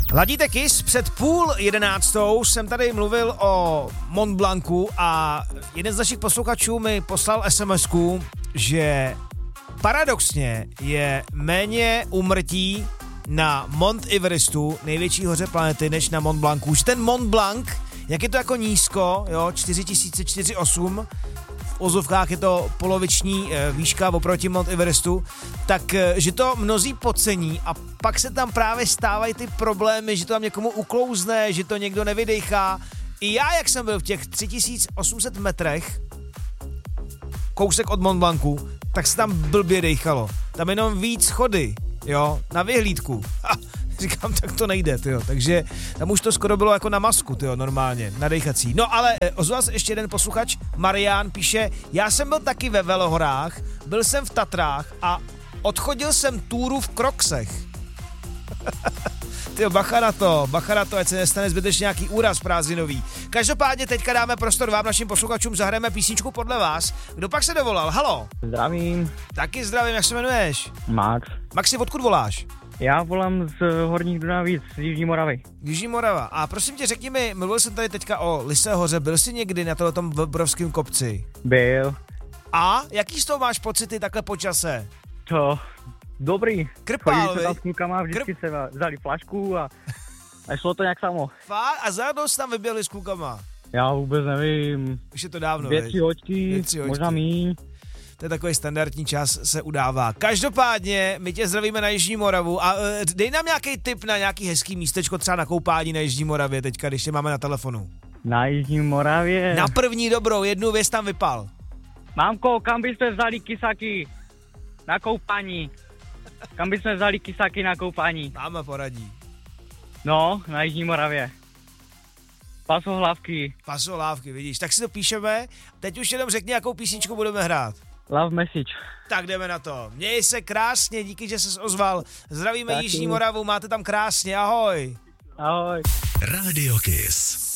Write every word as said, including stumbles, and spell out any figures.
Ladíte Kiss, před půl jedenáctou jsem tady mluvil o Mont Blancu a jeden z našich posluchačů mi poslal SMSku, že paradoxně je méně úmrtí na Mont Everestu, největší hoře planety, než na Mont Blancu. Už ten Mont Blanc, jak je to jako nízko, jo, čtyři tisíce čtyřicet osm, v ozovkách je to poloviční e, výška oproti Mont Everestu, tak e, že to mnozí podcení a pak se tam právě stávají ty problémy, že to tam někomu uklouzne, že to někdo nevydechá. I já, jak jsem byl v těch tři tisíce osm set metrech, kousek od Mont Blancu, tak se tam blbě dejchalo. Tam jenom víc schody, jo, na vyhlídku. Ha, říkám, tak to nejde, tyjo. Takže tam už to skoro bylo jako na masku, tyjo, normálně, na dejchací. No ale eh, ozval se ještě jeden posluchač, Marián, píše, já jsem byl taky ve Velohorách, byl jsem v Tatrách a odchodil jsem túru v Kroksech. Tyjo, bacha na to, bacha na to, ať se nestane zbytečně nějaký úraz prázdninový. Každopádně teďka dáme prostor vám, našim posluchačům, zahrajeme písničku podle vás. Kdo pak se dovolal? Halo? Zdravím. Taky zdravím, jak se jmenuješ? Max. Maxi, odkud voláš? Já volám z Horních Dunavic, z Jižní Moravy. Jižní Morava. A prosím tě, řekni mi, mluvil jsem tady teďka o Lysé hoře, byl jsi někdy na tom obrovském kopci? Byl. A jaký z toho máš pocity takhle po čase? To dobrý. Krpál, Chodili jsme vy? tam s klukama, vždycky Krp... se vzali flašku a, a šlo to nějak samo. Fakt? A za jsi tam vyběhli s klukama? Já vůbec nevím. Už je to dávno, Dvě, veď? tři hoďky, Dvě, tři hoďky. možná míň. To je takový standardní čas, se udává. Každopádně, my tě zdravíme na Jižní Moravu a uh, dej nám nějaký tip na nějaký hezký místečko, třeba na koupání na Jižní Moravě teďka, když tě máme na telefonu. Na Jižní Moravě. Na první dobrou, jednu věc tam vypal. Mámko, kam byste vzali kysaky na koupání? Kam bychom vzali kysaky na koupání? Máme poradí. No, na Jižní Moravě. Pasohlávky. Pasolávky, vidíš. Tak si to píšeme. Teď už jenom řekni, jakou písničku budeme hrát. Love message. Tak jdeme na to. Měj se krásně, díky, že ses ozval. Zdravíme Taky. Jižní Moravu, máte tam krásně, ahoj. Ahoj. Radio Kiss.